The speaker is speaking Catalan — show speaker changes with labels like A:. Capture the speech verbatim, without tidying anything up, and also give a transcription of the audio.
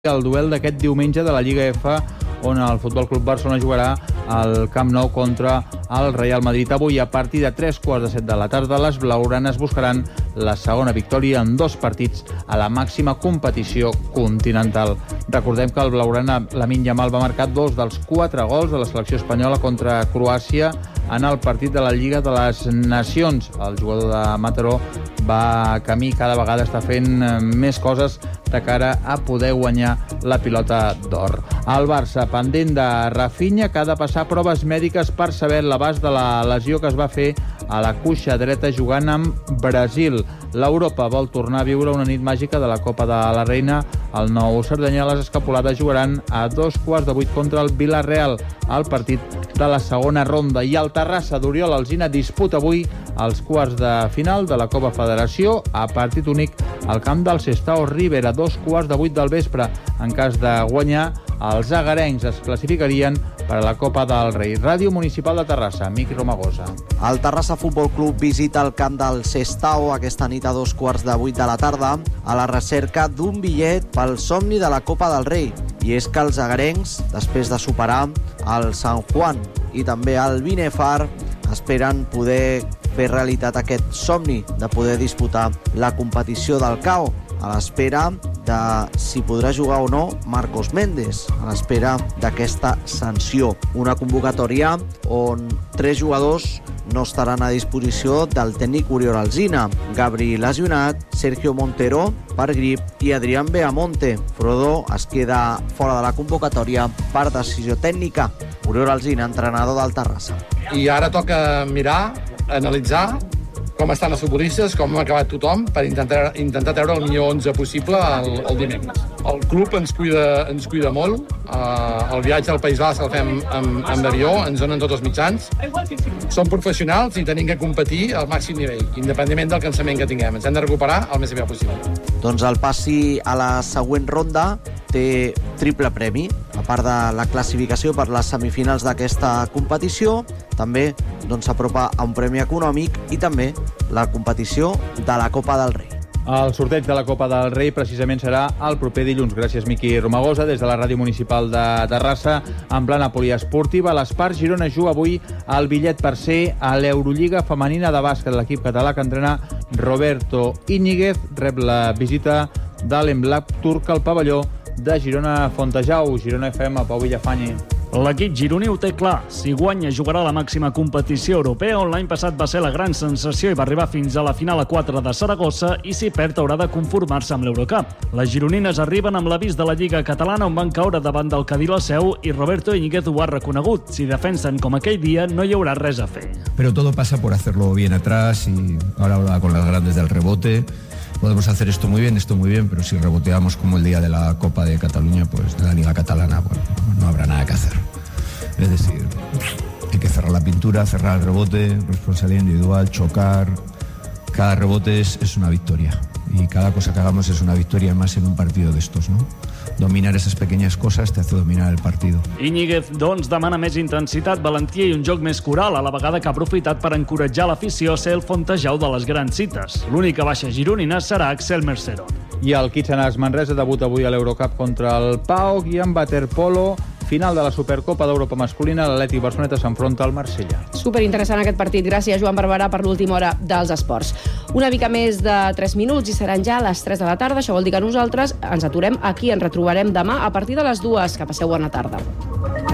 A: El duel d'aquest diumenge de la Lliga F, on el Futbol Club Barcelona jugarà al Camp Nou contra el Real Madrid. Avui, a partir de tres quarts de set de la tarda, les blaugranes buscaran la segona victòria en dos partits a la màxima competició continental. Recordem que el blaugrana Lamine Yamal va marcar dos dels quatre gols de la selecció espanyola contra Croàcia en el partit de la Lliga de les Nacions. El jugador de Mataró va camí, cada vegada està fent més coses de cara a poder guanyar la pilota d'or. El Barça, pendent de Rafinha, que ha de passar proves mèdiques per saber l'abast de la lesió que es va fer a la cuixa dreta jugant amb Brasil. L'Europa vol tornar a viure una nit màgica de la Copa de la Reina. El nou Cerdanya i les Escapolades jugaran a dos quarts de vuit contra el Villarreal, al partit de la segona ronda. I el Terrassa d'Oriol Alsina disputa avui els quarts de final de la Copa Federació a partit únic al camp del Sestao River a dos quarts de vuit del vespre. En cas de guanyar, els agarencs es classificarien per a la Copa del Rei. Ràdio Municipal de Terrassa, Miqui Romagosa.
B: El Terrassa Futbol Club visita el camp del Sestao aquesta nit a dos quarts de vuit de la tarda a la recerca d'un bitllet pel somni de la Copa del Rei. I és que els agarencs, després de superar el San Juan i també el Binefar, esperen poder fer realitat aquest somni de poder disputar la competició del C A O, a l'espera de si podrà jugar o no Marcos Méndez, a l'espera d'aquesta sanció. Una convocatòria on tres jugadors no estaran a disposició del tècnic Oriol Alsina: Gabri lesionat, Sergio Montero per grip i Adrián Beamonte. Frodo es queda fora de la convocatòria per decisió tècnica. Oriol Alsina, entrenador del Terrassa.
C: I ara toca mirar, analitzar com estan els futbolistes, com ha acabat tothom, per intentar, intentar treure el millor onze possible el, el dimecres. El club ens cuida, ens cuida molt. Uh, el viatge al País Basc el fem amb, amb avió, ens donen tots els mitjans. Som professionals i tenim que competir al màxim nivell, independentment del cansament que tinguem. Ens hem de recuperar el més aviat possible.
B: Doncs el passi a la següent ronda té triple premi. A part de la classificació per les semifinals d'aquesta competició, també doncs, s'apropa a un premi econòmic i també la competició de la Copa del Rei.
A: El sorteig de la Copa del Rei precisament serà el proper dilluns. Gràcies, Miqui Romagosa. Des de la Ràdio Municipal de Terrassa, en plana poliesportiva, l'Espart Girona juga avui el bitllet per ser a l'Eurolliga femenina de bàsquet. L'equip català que entrena Roberto Íñiguez rep la visita de l'Emblac turc al pavelló de Girona Fontejau. Girona F M, Pau Villafañe.
D: L'equip gironí ho té clar. Si guanya, jugarà a la màxima competició europea, on l'any passat va ser la gran sensació i va arribar fins a la final a quatre de Saragossa, i si perd haurà de conformar-se amb l'Eurocup. Les gironines arriben amb l'avís de la Lliga Catalana, on van caure davant del Cadí la Seu, i Roberto Íñiguez ho ha reconegut. Si defensen com aquell dia, no hi haurà res a fer.
E: Pero todo pasa por hacerlo bien atrás, y ahora hablaba con las grandes del rebote. Podemos hacer esto muy bien, esto muy bien, pero si reboteamos como el día de la Copa de Cataluña, pues de la Liga Catalana, bueno, no habrá nada que hacer. Es decir, hay que cerrar la pintura, cerrar el rebote, responsabilidad individual, chocar. Cada rebote es, es una victoria, y cada cosa que hagamos es una victoria más en un partido de estos, ¿no? Dominar esas pequeñas cosas te hace dominar el partido.
D: Íñiguez, doncs, demana més intensitat, valentia i un joc més coral, a la vegada que ha aprofitat per encoratjar l'afició a ser el Fontejau de les grans cites. L'única baixa gironina serà Axel Mercero.
A: I el Kitchener Manresa debuta avui a l'Eurocup contra el P A O, i en waterpolo, final de la Supercopa d'Europa masculina, l'Atlètic Barceloneta s'enfronta al Marsella.
F: Superinteressant aquest partit. Gràcies, Joan Barberà, per l'última hora dels esports. Una mica més de tres minuts i seran ja les tres de la tarda. Això vol dir que nosaltres ens aturem aquí. Ens retrobarem demà a partir de les dues. Que passeu bona tarda.